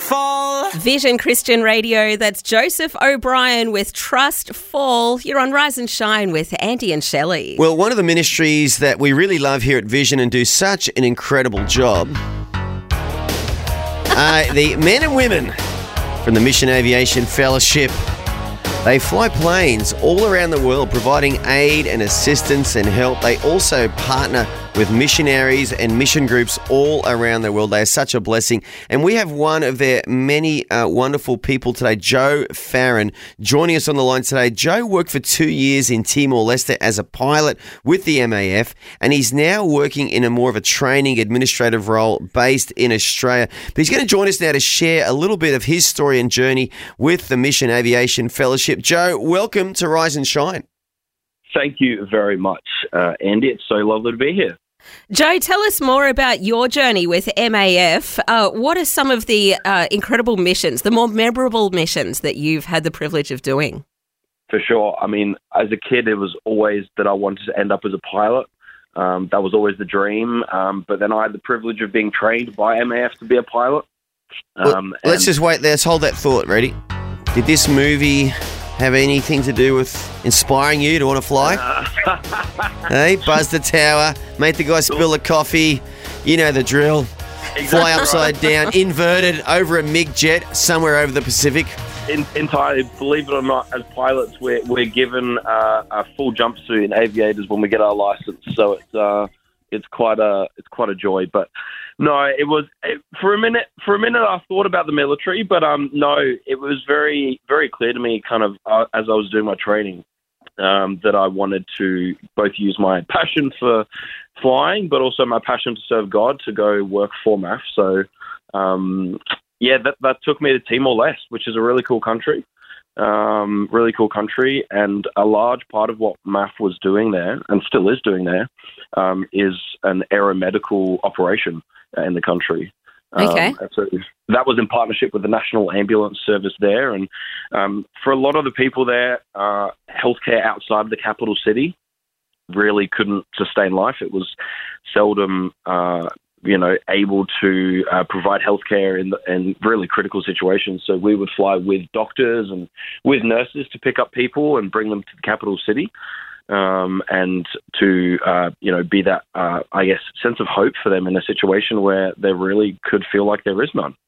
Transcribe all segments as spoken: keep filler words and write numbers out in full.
Fall. Vision Christian Radio, that's Joseph O'Brien with Trust Fall. You're on Rise and Shine with Andy and Shelley. Well, one of the ministries that we really love here at Vision and do such an incredible job are the men and women from the Mission Aviation Fellowship. They fly planes all around the world providing aid and assistance and help. They also partner with missionaries and mission groups all around the world. They are such a blessing. And we have one of their many uh, wonderful people today, Joe Farron, joining us on the line today. Joe worked for two years in Timor-Leste as a pilot with the M A F, and he's now working in a more of a training administrative role based in Australia. But he's going to join us now to share a little bit of his story and journey with the Mission Aviation Fellowship. Joe, welcome to Rise and Shine. Thank you very much, uh, Andy. It's so lovely to be here. Joe, tell us more about your journey with M A F. Uh, what are some of the uh, incredible missions, the more memorable missions that you've had the privilege of doing? For sure. I mean, as a kid, it was always that I wanted to end up as a pilot. Um, that was always the dream. Um, but then I had the privilege of being trained by M A F to be a pilot. Um, well, let's just wait there. Let's hold that thought. Ready? Did this movie have anything to do with inspiring you to want to fly? Hey, buzz the tower, make the guy spill the coffee, you know the drill. Exactly. Fly upside right. down, inverted, over a MiG jet, somewhere over the Pacific. In, entirely, believe it or not, as pilots, we're, we're given uh, a full jumpsuit in aviators when we get our license, so it's uh, it's quite a it's quite a joy. But no, it was it, for a minute. For a minute, I thought about the military, but um, no, it was very, very clear to me, kind of uh, as I was doing my training, um, that I wanted to both use my passion for flying, but also my passion to serve God, to go work for M A F. So, um, yeah, that that took me to Timor-Leste, which is a really cool country. Um, really cool country, and a large part of what M A F was doing there, and still is doing there, um, is an aeromedical operation in the country. Okay. Um, so that was in partnership with the National Ambulance Service there, and um, for a lot of the people there, uh, healthcare outside of the capital city really couldn't sustain life. It was seldom uh, you know, able to uh, provide healthcare in, the, in really critical situations. So we would fly with doctors and with nurses to pick up people and bring them to the capital city, um, and to, uh, you know, be that, uh, I guess, sense of hope for them in a situation where they really could feel like there is none.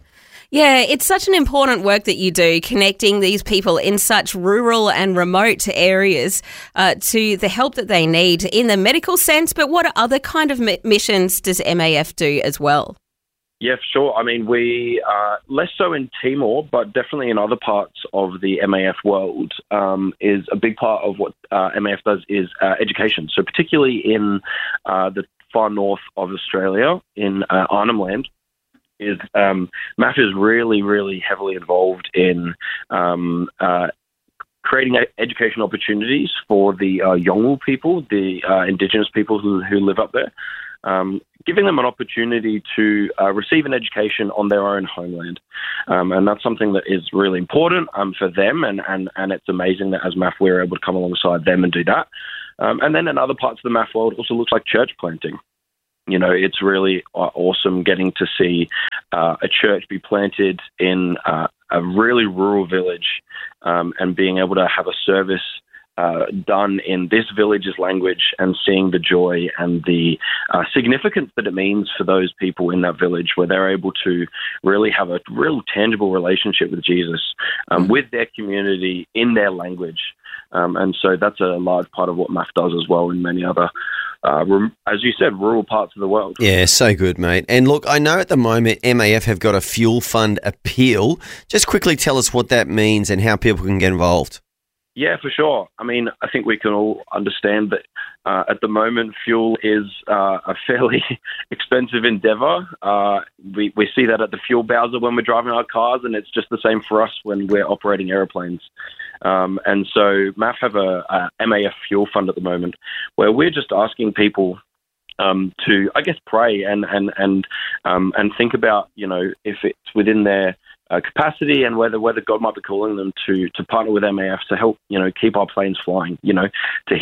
Yeah, it's such an important work that you do, connecting these people in such rural and remote areas uh, to the help that they need in the medical sense. But what other kind of missions does M A F do as well? Yeah, sure. I mean, we, uh, less so in Timor, but definitely in other parts of the M A F world, um, is a big part of what uh, M A F does is uh, education. So particularly in uh, the far north of Australia, in uh, Arnhem Land, is um, M A F is really, really heavily involved in um, uh, creating a- education opportunities for the uh, Yolngu people, the uh, Indigenous people who, who live up there, um, giving them an opportunity to uh, receive an education on their own homeland. Um, and that's something that is really important um, for them, and, and, and it's amazing that as M A F we're able to come alongside them and do that. Um, and then in other parts of the M A F world, it also looks like church planting. You know, it's really awesome getting to see uh, a church be planted in uh, a really rural village, um, and being able to have a service uh, done in this village's language, and seeing the joy and the uh, significance that it means for those people in that village, where they're able to really have a real tangible relationship with Jesus, um, with their community in their language. Um, and so that's a large part of what M A F does as well in many other Uh, as you said, rural parts of the world. Yeah, so good, mate. And look, I know at the moment M A F have got a fuel fund appeal. Just quickly tell us what that means and how people can get involved. Yeah, for sure. I mean, I think we can all understand that uh, at the moment fuel is uh, a fairly expensive endeavour. Uh, we, we see that at the fuel bowser when we're driving our cars, and it's just the same for us when we're operating aeroplanes. Um, and so M A F have a, a M A F fuel fund at the moment, where we're just asking people um, to, I guess, pray and and and um, and think about, you know, if it's within their uh, capacity, and whether whether God might be calling them to to partner with M A F to help, you know, keep our planes flying, you know, to hit,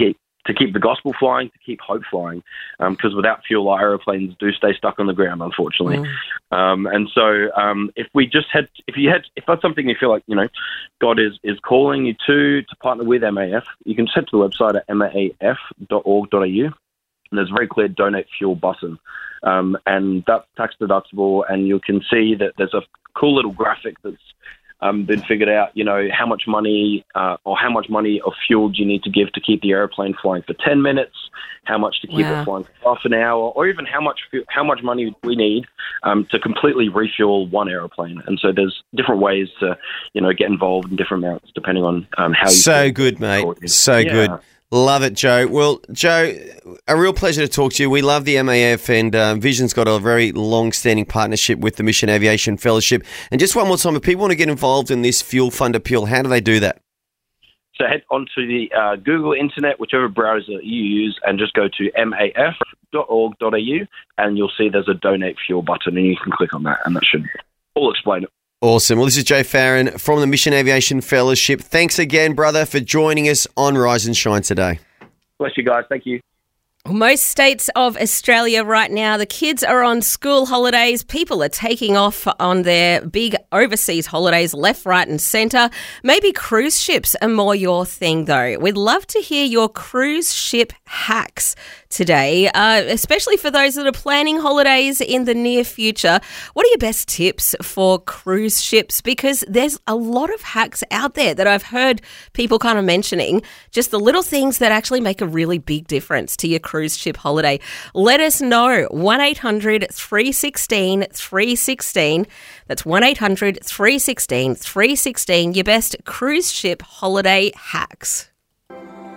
to keep the gospel flying, to keep hope flying, because um, without fuel, our aeroplanes do stay stuck on the ground, unfortunately. Mm. Um, and so, um, if we just had, if you had, if that's something you feel like you know, God is is calling you to to partner with M A F, you can just head to the website at M A F dot org dot A U, and there's a very clear donate fuel button, um, and that's tax deductible, and you can see that there's a cool little graphic that's Um, been figured out, you know, how much money uh, or how much money of fuel do you need to give to keep the airplane flying for ten minutes, how much to keep wow. it flying for half an hour, or even how much how much money we need um, to completely refuel one airplane. And so there's different ways to, you know, get involved in different amounts depending on um, how you... So good, mate. So yeah. good. Love it, Joe. Well, Joe, a real pleasure to talk to you. We love the M A F, and uh, Vision's got a very long-standing partnership with the Mission Aviation Fellowship. And just one more time, if people want to get involved in this Fuel Fund appeal, how do they do that? So head onto the uh, Google Internet, whichever browser you use, and just go to M A F dot org dot A U, and you'll see there's a Donate Fuel button, and you can click on that, and that should all explain it. Awesome. Well, this is Joe Farron from the Mission Aviation Fellowship. Thanks again, brother, for joining us on Rise and Shine today. Bless you guys. Thank you. Most states of Australia right now, the kids are on school holidays. People are taking off on their big overseas holidays left, right and centre. Maybe cruise ships are more your thing, though. We'd love to hear your cruise ship hacks today, uh, especially for those that are planning holidays in the near future. What are your best tips for cruise ships? Because there's a lot of hacks out there that I've heard people kind of mentioning, just the little things that actually make a really big difference to your cruise ship holiday. Let us know. one eight hundred three one six three one six. That's one eight hundred three one six three one six. Your best cruise ship holiday hacks.